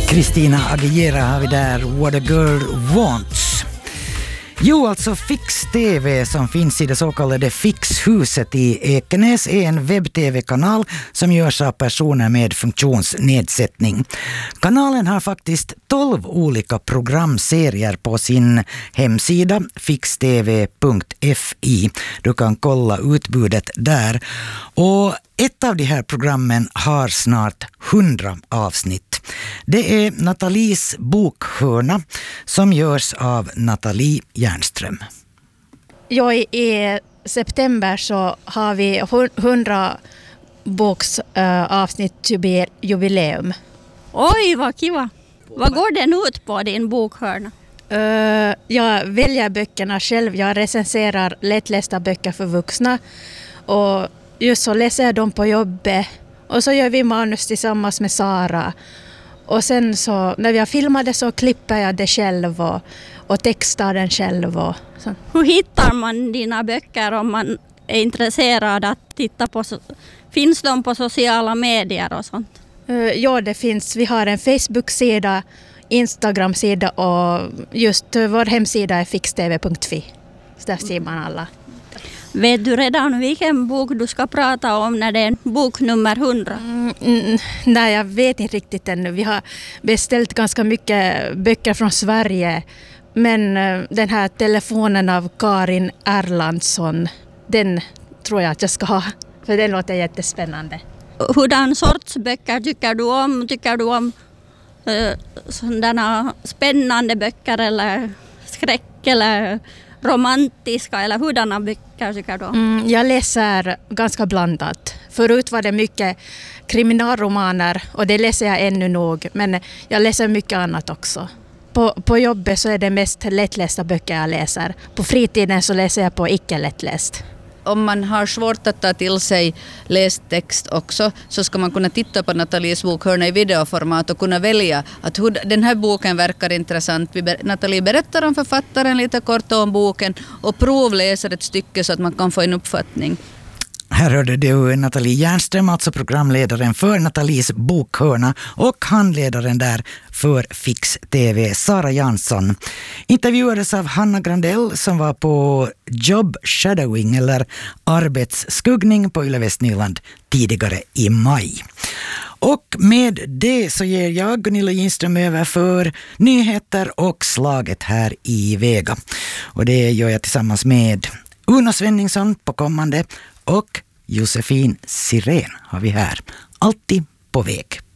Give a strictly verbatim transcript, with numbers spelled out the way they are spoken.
Christina Aguilera har vi där, What a Girl Wants. Jo, alltså Fix T V som finns i det så kallade Fixhuset i Ekenäs är en webb-tv-kanal som görs av personer med funktionsnedsättning. Kanalen har faktiskt tolv olika programserier på sin hemsida fix t v punkt f i. Du kan kolla utbudet där. Och ett av de här programmen har snart hundra avsnitt. Det är Nathalies bokhörna som görs av Nathalie Järnström. Ja, i september så har vi hundra boksavsnitt uh, jubileum. Oj, vad kiva. Vad går den ut på, din bokhörna? Uh, jag väljer böckerna själv. Jag recenserar lättlästa böcker för vuxna. Och just så läser jag dem på jobbet. Och så gör vi manus tillsammans med Sara. Och sen så, när vi har filmat det så klipper jag det själv och, och textar den själv. Och så. Hur hittar man dina böcker om man är intresserad att titta på? Finns de på sociala medier och sånt? Uh, ja, det finns. Vi har en Facebook-sida, Instagram-sida och just uh, vår hemsida är fix t v punkt f i. Så där ser man alla. Vet du redan vilken bok du ska prata om när det är bok nummer hundra? Mm, mm, nej, jag vet inte riktigt ännu. Vi har beställt ganska mycket böcker från Sverige. Men uh, den här telefonen av Karin Erlandsson, den tror jag att jag ska ha. För den låter jättespännande. Hurdan sorts böcker tycker du om? Tycker du om uh, sådana spännande böcker eller skräck eller romantiska eller hurdana böcker tycker du om? Mm, jag läser ganska blandat. Förut var det mycket kriminalromaner och det läser jag ännu nog. Men jag läser mycket annat också. På, på jobbet så är det mest lättlästa böcker jag läser. På fritiden så läser jag på icke-lättläst. Om man har svårt att ta till sig lästext också så ska man kunna titta på Nathalies bokhörna i videoformat och kunna välja att hur den här boken verkar intressant. Nathalie berättar om författaren lite kort om boken och provläser ett stycke så att man kan få en uppfattning. Här hörde du Nathalie Järnström, alltså programledaren för Nathalies bokhörna och handledaren där för Fix T V, Sara Jansson. Intervjuades av Hanna Grandell som var på job shadowing eller arbetsskuggning på Yle Västnyland tidigare i maj. Och med det så ger jag Gunilla Jinström över för nyheter och slaget här i Vega. Och det gör jag tillsammans med Uno Svenningsson på kommande och Josefin Siren har vi här. Alltid på väg.